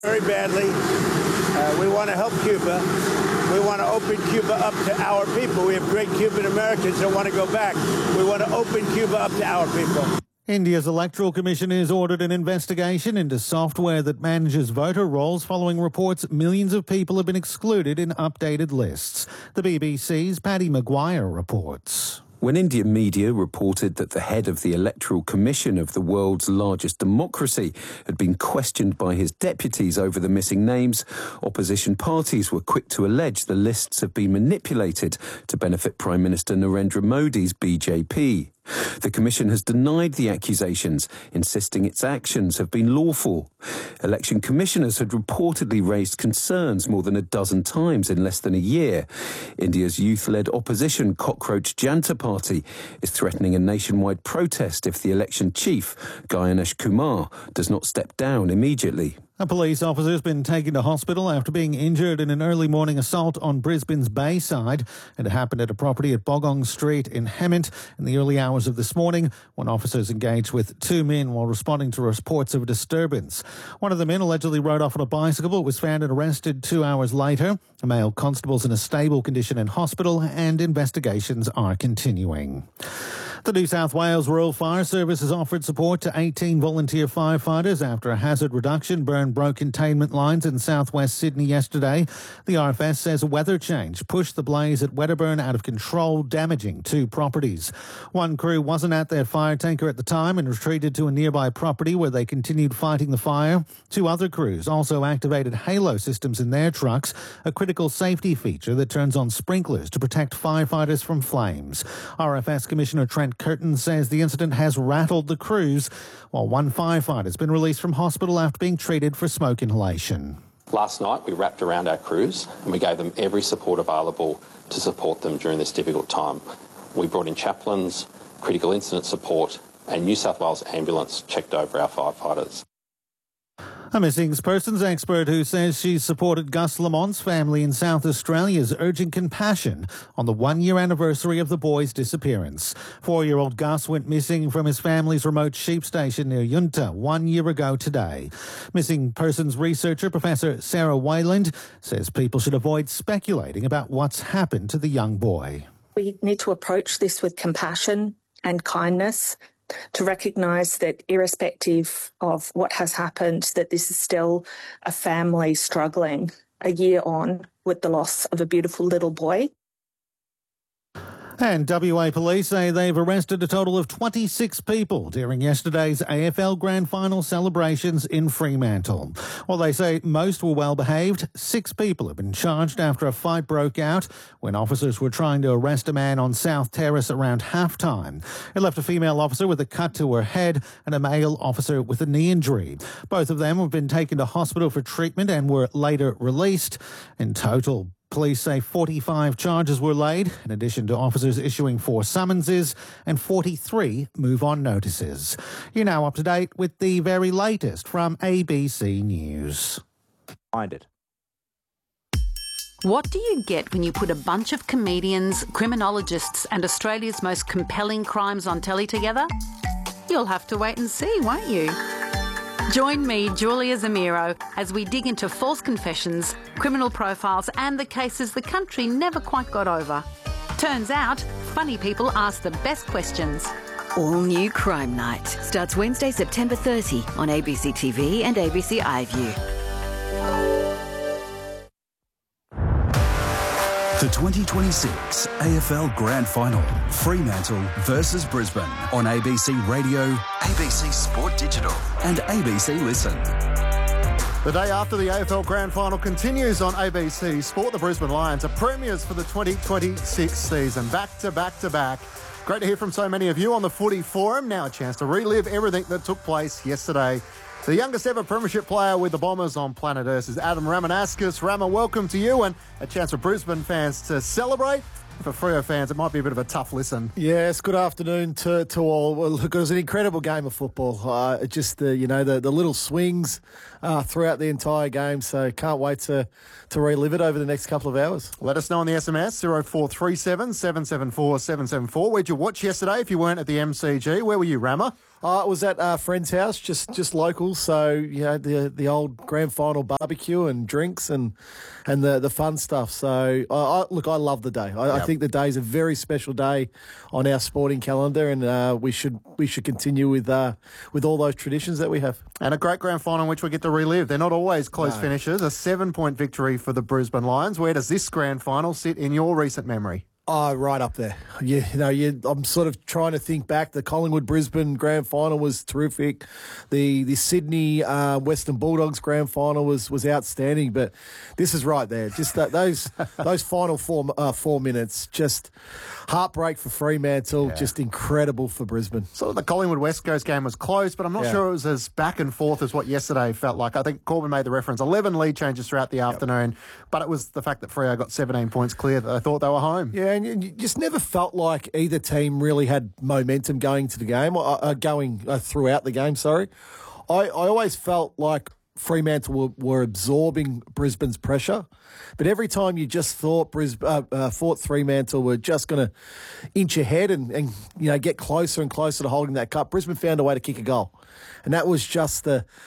very badly. We want to help Cuba. We want to open Cuba up to our people. We have great Cuban Americans that want to go back. We want to open Cuba up to our people. India's Electoral Commission has ordered an investigation into software that manages voter rolls following reports millions of people have been excluded in updated lists. The BBC's Paddy Maguire reports. When Indian media reported that the head of the Electoral Commission of the world's largest democracy had been questioned by his deputies over the missing names, opposition parties were quick to allege the lists have been manipulated to benefit Prime Minister Narendra Modi's BJP. The Commission has denied the accusations, insisting its actions have been lawful. Election commissioners had reportedly raised concerns more than a dozen times in less than a year. India's youth-led opposition Cockroach Janta Party is threatening a nationwide protest if the election chief, Ganesh Kumar, does not step down immediately. A police officer has been taken to hospital after being injured in an early morning assault on Brisbane's Bayside. It happened at a property at Bogong Street in Hemmant in the early hours of this morning when officers engaged with two men while responding to reports of a disturbance. One of the men allegedly rode off on a bicycle but was found and arrested 2 hours later. A male constable's in a stable condition in hospital and investigations are continuing. The New South Wales Rural Fire Service has offered support to 18 volunteer firefighters after a hazard reduction burn broke containment lines in southwest Sydney yesterday. The RFS says a weather change pushed the blaze at Wedderburn out of control, damaging 2 properties. One crew wasn't at their fire tanker at the time and retreated to a nearby property where they continued fighting the fire. 2 other crews also activated halo systems in their trucks, a critical safety feature that turns on sprinklers to protect firefighters from flames. RFS Commissioner Trent Curtin says the incident has rattled the crews, while one firefighter has been released from hospital after being treated for smoke inhalation. Last night we wrapped around our crews and we gave them every support available to support them during this difficult time. We brought in chaplains, critical incident support, and New South Wales Ambulance checked over our firefighters. A missing persons expert who says she's supported Gus Lamont's family in South Australia is urging compassion on the 1-year anniversary of the boy's disappearance. 4-year-old Gus went missing from his family's remote sheep station near Yunta 1 year ago today. Missing persons researcher Professor Sarah Wayland says people should avoid speculating about what's happened to the young boy. We need to approach this with compassion and kindness, to recognise that irrespective of what has happened, that this is still a family struggling a year on with the loss of a beautiful little boy. And WA police say they've arrested a total of 26 people during yesterday's AFL Grand Final celebrations in Fremantle. While they say most were well behaved, 6 people have been charged after a fight broke out when officers were trying to arrest a man on South Terrace around halftime. It left a female officer with a cut to her head and a male officer with a knee injury. Both of them have been taken to hospital for treatment and were later released. In total, police say 45 charges were laid, in addition to officers issuing 4 summonses and 43 move-on notices. You're now up to date with the very latest from ABC News. Find it. What do you get when you put a bunch of comedians, criminologists and Australia's most compelling crimes on telly together? You'll have to wait and see, won't you? Join me, Julia Zamiro, as we dig into false confessions, criminal profiles and the cases the country never quite got over. Turns out, funny people ask the best questions. All new Crime Night starts Wednesday, September 30 on ABC TV and ABC iView. The 2026 AFL Grand Final, Fremantle versus Brisbane on ABC Radio, ABC Sport Digital and ABC Listen. The day after the AFL Grand Final continues on ABC Sport. The Brisbane Lions are premiers for the 2026 season. Back to back to back. Great to hear from so many of you on the Footy Forum. Now a chance to relive everything that took place yesterday. The youngest ever premiership player with the Bombers on planet Earth is Adam Ramanauskas. Rama, welcome to you, and a chance for Brisbane fans to celebrate. For Freo fans, it might be a bit of a tough listen. Yes, good afternoon to all. Well, look, it was an incredible game of football. Just the little swings throughout the entire game. So can't wait to relive it over the next couple of hours. Let us know on the SMS 0437 774 774. Where'd you watch yesterday if you weren't at the MCG? Where were you, Rama? I was at a friend's house, just local, so the old grand final barbecue and drinks and the fun stuff. So I love the day. I think the day is a very special day on our sporting calendar, and we should continue with all those traditions that we have. And a great grand final in which we get to relive. They're not always close finishes. A 7-point victory for the Brisbane Lions. Where does this grand final sit in your recent memory? Oh, right up there. I'm sort of trying to think back. The Collingwood-Brisbane grand final was terrific. The Sydney Western Bulldogs grand final was outstanding. But this is right there. Just those final 4 minutes, just heartbreak for Fremantle, just incredible for Brisbane. So the Collingwood-West Coast game was close, but I'm not sure it was as back and forth as what yesterday felt like. I think Corbin made the reference, 11 lead changes throughout the afternoon, but it was the fact that Freo got 17 points clear that they thought they were home. Yeah, and you just never felt like either team really had momentum going to the game, throughout the game, sorry. I always felt like Fremantle were absorbing Brisbane's pressure, but every time you just thought Fremantle were just going to inch ahead and get closer and closer to holding that cup, Brisbane found a way to kick a goal. And that was just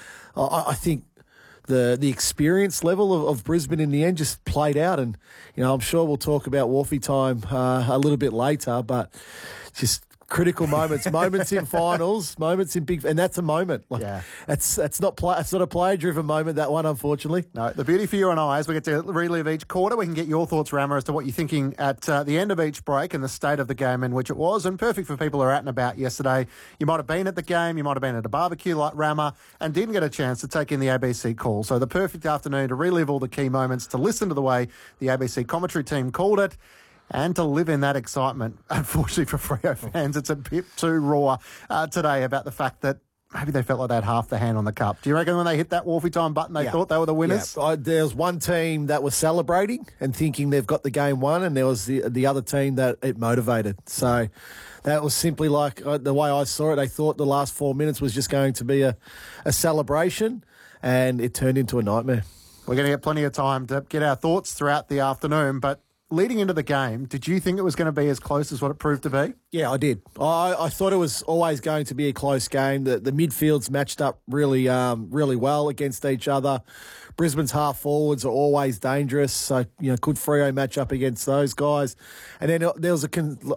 I think the experience level of Brisbane in the end just played out. And, I'm sure we'll talk about Wolfie time a little bit later, but just critical moments in finals, moments in big, and that's a moment. It's not a player-driven moment, that one, unfortunately. No, the beauty for you and I is we get to relive each quarter. We can get your thoughts, Rammer, as to what you're thinking at the end of each break and the state of the game in which it was. And perfect for people who are out and about yesterday. You might have been at the game, you might have been at a barbecue like Rammer, and didn't get a chance to take in the ABC call. So the perfect afternoon to relive all the key moments, to listen to the way the ABC commentary team called it, and to live in that excitement. Unfortunately for Freo fans, it's a bit too raw today about the fact that maybe they felt like they had half the hand on the cup. Do you reckon when they hit that Wolfie time button, they thought they were the winners? Yeah. There's one team that was celebrating and thinking they've got the game won, and there was the other team that it motivated. So that was simply like the way I saw it. They thought the last 4 minutes was just going to be a celebration, and it turned into a nightmare. We're going to get plenty of time to get our thoughts throughout the afternoon, but leading into the game, did you think it was going to be as close as what it proved to be? Yeah, I did. I thought it was always going to be a close game. The midfields matched up really well against each other. Brisbane's half forwards are always dangerous, so could Freo match up against those guys? And then there was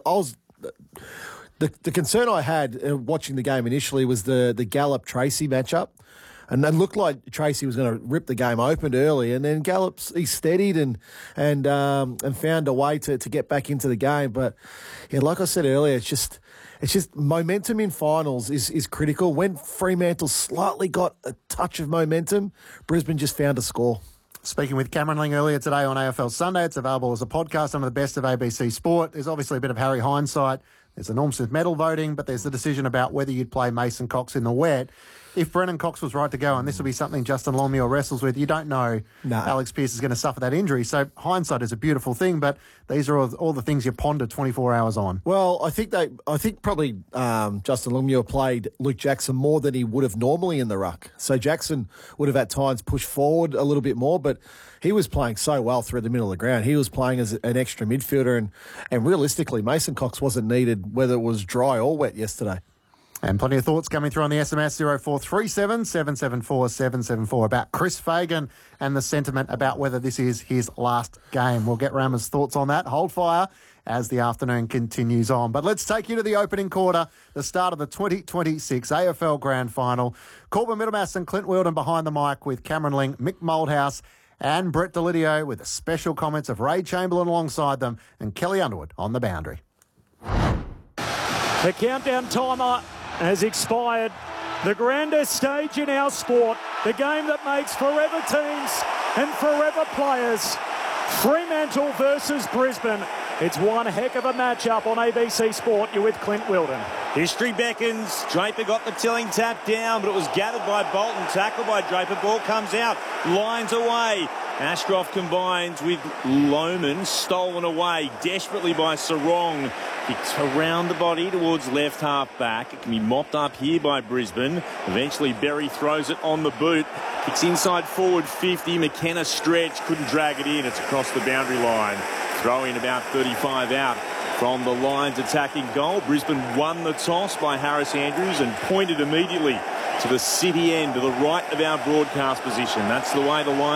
the concern I had watching the game initially was the Gallup-Tracy matchup. And it looked like Tracy was going to rip the game open early, and then he steadied and found a way to get back into the game. But like I said earlier, it's just momentum in finals is critical. When Fremantle slightly got a touch of momentum, Brisbane just found a score. Speaking with Cameron Ling earlier today on AFL Sunday, it's available as a podcast under the best of ABC Sport. There's obviously a bit of Harry hindsight. There's the Norm Smith medal voting, but there's the decision about whether you'd play Mason Cox in the wet. If Brennan Cox was right to go, and this will be something Justin Longmuir wrestles with, you don't know Alex Pearce is going to suffer that injury. So hindsight is a beautiful thing, but these are all the things you ponder 24 hours on. Well, I think probably Justin Longmuir played Luke Jackson more than he would have normally in the ruck. So Jackson would have at times pushed forward a little bit more, but he was playing so well through the middle of the ground. He was playing as an extra midfielder, and realistically, Mason Cox wasn't needed whether it was dry or wet yesterday. And plenty of thoughts coming through on the SMS 0437 774 774 about Chris Fagan and the sentiment about whether this is his last game. We'll get Rammer's thoughts on that. Hold fire as the afternoon continues on. But let's take you to the opening quarter, the start of the 2026 AFL Grand Final. Corbin Middlemass and Clint Wilden behind the mic with Cameron Ling, Mick Moldhouse and Brett Delidio with the special comments of Ray Chamberlain alongside them and Kelly Underwood on the boundary. The countdown timer has expired. The grandest stage in our sport, the game that makes forever teams and forever players. Fremantle versus Brisbane. It's one heck of a matchup on ABC Sport. You're with Clint Wilden. History beckons. Draper got the tilling tap down, but it was gathered by Bolton. Tackled by Draper. Ball comes out. Lines away. Ashcroft combines with Lohman. Stolen away desperately by Sarong. Kicks around the body towards left half back. It can be mopped up here by Brisbane. Eventually Berry throws it on the boot. Kicks inside forward 50. McKenna stretch. Couldn't drag it in. It's across the boundary line. Throw in about 35 out from the Lions attacking goal. Brisbane won the toss by Harris Andrews and pointed immediately to the city end, to the right of our broadcast position. That's the way the Lions